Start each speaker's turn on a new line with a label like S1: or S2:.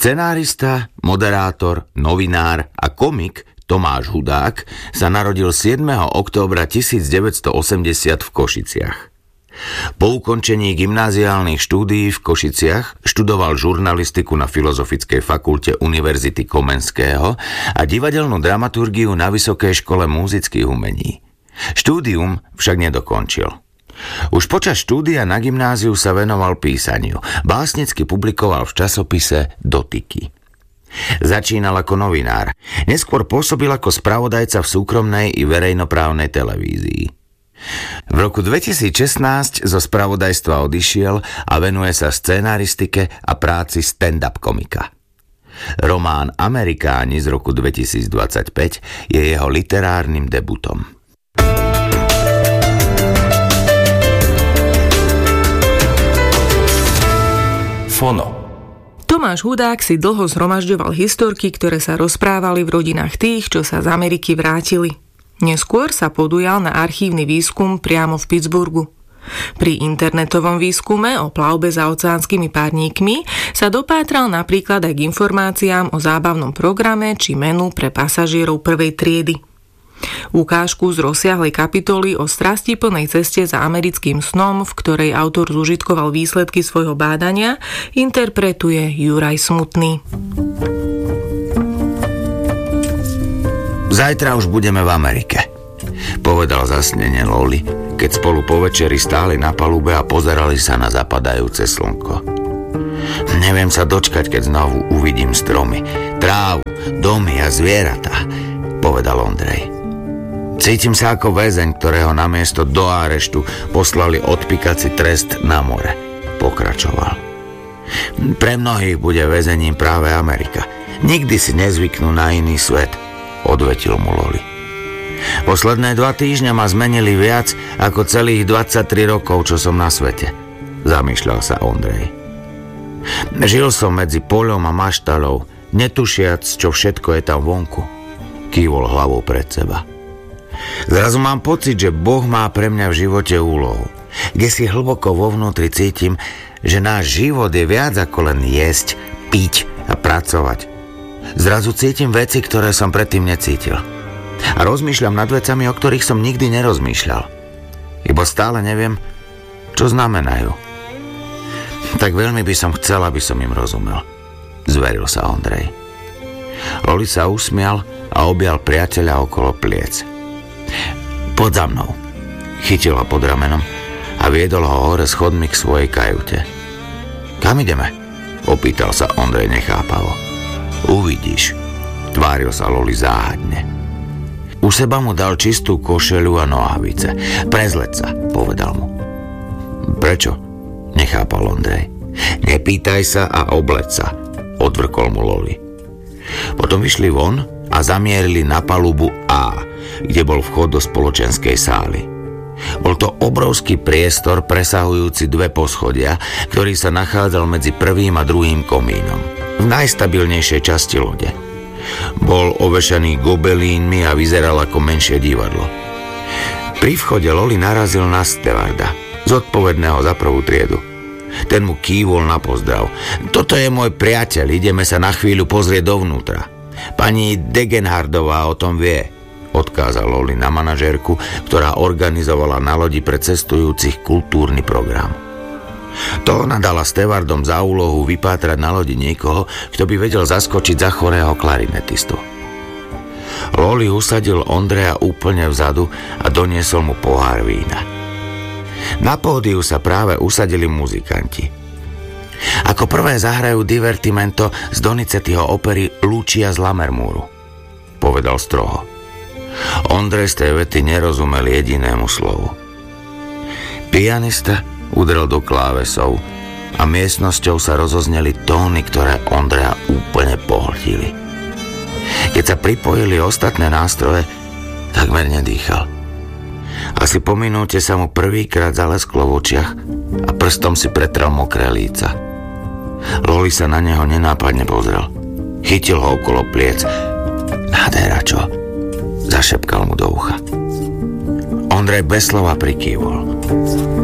S1: Scenárista, moderátor, novinár a komik Tomáš Hudák sa narodil 7. októbra 1980 v Košiciach. Po ukončení gymnáziálnych štúdií v Košiciach študoval žurnalistiku na Filozofickej fakulte Univerzity Komenského a divadelnú dramaturgiu na Vysokej škole múzických umení. Štúdium však nedokončil. Už počas štúdia na gymnáziu sa venoval písaniu. Básnicky publikoval v časopise Dotyky. Začínal ako novinár. Neskôr pôsobil ako spravodajca v súkromnej i verejnoprávnej televízii. V roku 2016 zo spravodajstva odišiel a venuje sa scenaristike a práci stand-up komika. Román Amerikáni z roku 2025 je jeho literárnym debutom.
S2: Fono.
S3: Tomáš Hudák si dlho zhromažďoval historky, ktoré sa rozprávali v rodinách tých, čo sa z Ameriky vrátili. Neskôr sa podujal na archívny výskum priamo v Pittsburghu. Pri internetovom výskume o plavbe za oceánskymi párníkmi sa dopátral napríklad aj k informáciám o zábavnom programe či menu pre pasažierov prvej triedy. Ukážku z rozsiahlej kapitoly o strastiplnej ceste za americkým snom, v ktorej autor zužitkoval výsledky svojho bádania, interpretuje Juraj Smutný.
S1: Zajtra už budeme v Amerike, povedal zasnene Loli, keď spolu po večeri stáli na palube a pozerali sa na zapadajúce slnko. Neviem sa dočkať, keď znovu uvidím stromy, trávu, domy a zvieratá, povedal Ondrej. Cítim sa ako väzeň, ktorého namiesto do áreštu poslali odpíkací trest na more, pokračoval. Pre mnohých bude väzením práve Amerika. Nikdy si nezvyknú na iný svet, odvetil mu Loli. Posledné 2 týždňa ma zmenili viac ako celých 23 rokov, čo som na svete, zamýšľal sa Ondrej. Žil som medzi poľom a maštalou, netušiac, čo všetko je tam vonku, kývol hlavou pred seba. Zrazu mám pocit, že Boh má pre mňa v živote úlohu. Kde si hlboko vo vnútri cítim, že náš život je viac ako len jesť, piť a pracovať. Zrazu cítim veci, ktoré som predtým necítil. A rozmýšľam nad vecami, o ktorých som nikdy nerozmýšľal. Ibo stále neviem, čo znamenajú. Tak veľmi by som chcel, aby som im rozumel, zveril sa Ondrej. Loli sa usmial a objal priateľa okolo pliec. Poď za mnou, chytil ho pod ramenom a viedol ho hore schodmi k svojej kajute. Kam ideme? Opýtal sa Ondrej nechápavo. Uvidíš, tváril sa Loli záhadne. U seba mu dal čistú košeľu a nohavice. Prezleď sa, povedal mu. Prečo? Nechápal Ondrej. Nepýtaj sa a obleď sa, odvrkol mu Loli. Potom vyšli von a zamierili na palubu A, kde bol vchod do spoločenskej sály. Bol to obrovský priestor presahujúci 2 poschodia, ktorý sa nachádzal medzi prvým a druhým komínom, v najstabilnejšej časti lode. Bol ovešaný gobelínmi a vyzeral ako menšie divadlo. Pri vchode Loli narazil na stevarda, zodpovedného za prvú triedu. Ten mu kývol na pozdrav. Toto je môj priateľ, ideme sa na chvíľu pozrieť dovnútra. Pani Degenhardová o tom vie, odkázal Loli na manažérku, ktorá organizovala na lodi pre cestujúcich kultúrny program. To ona dala stevardom za úlohu vypátrať na lodi niekoho, kto by vedel zaskočiť za chorého klarinetistu. Loli usadil Ondreja úplne vzadu a doniesol mu pohár vína. Na pódiu sa práve usadili muzikanti. Ako prvé zahrajú divertimento z Donizettiho opery Lucia z Lammermouru, povedal stroho. Ondrej z tej vety nerozumel jedinému slovu. Pianista udrel do klávesov a miestnosťou sa rozozneli tóny, ktoré Ondreja úplne pohltili. Keď sa pripojili ostatné nástroje, takmer nedýchal. Asi po minúte sa mu prvýkrát zalesklo v očiach a prstom si pretrel mokré líca. Loli sa na neho nenápadne pozrel. Chytil ho okolo pliec. Nádhera, čo? Zašepkal mu do ucha. Ondrej bez slova prikývol.